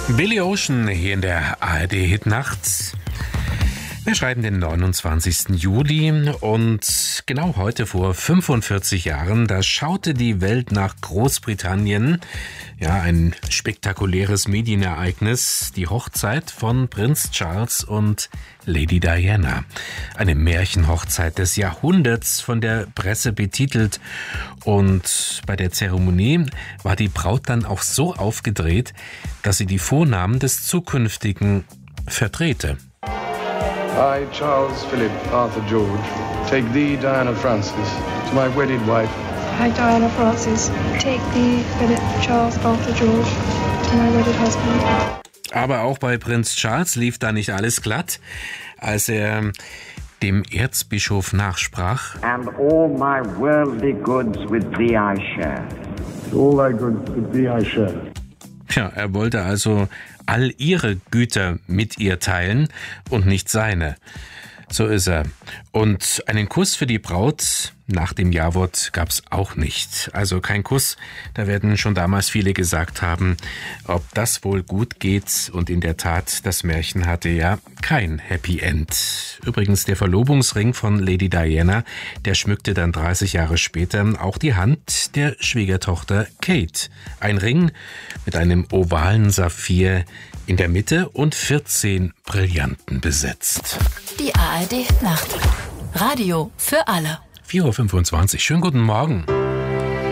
Billy Ocean hier in der ARD-Hitnacht. Wir schreiben den 29. Juli und genau heute vor 45 Jahren, da schaute die Welt nach Großbritannien. Ja, ein spektakuläres Medienereignis, die Hochzeit von Prinz Charles und Lady Diana. Eine Märchenhochzeit des Jahrhunderts, von der Presse betitelt. Und bei der Zeremonie war die Braut dann auch so aufgedreht, dass sie die Vornamen des Zukünftigen verdrehte. I, Charles Philip Arthur George, take thee, Diana Francis, to my wedded wife. I, Diana Francis, take thee, Philip Charles Arthur George, to my wedded husband. Aber auch bei Prinz Charles lief da nicht alles glatt, als er dem Erzbischof nachsprach. And all my worldly goods with thee I share. All thy goods with thee I share. Ja, er wollte also all ihre Güter mit ihr teilen und nicht seine. So ist er. Und einen Kuss für die Braut nach dem Jawort gab's auch nicht. Also kein Kuss, da werden schon damals viele gesagt haben, ob das wohl gut geht. Und in der Tat, das Märchen hatte ja kein Happy End. Übrigens, der Verlobungsring von Lady Diana, der schmückte dann 30 Jahre später auch die Hand der Schwiegertochter Kate. Ein Ring mit einem ovalen Saphir in der Mitte und 14 Brillanten besetzt. Die ARD Nacht. Radio für alle. 4:25 Uhr. Schönen guten Morgen.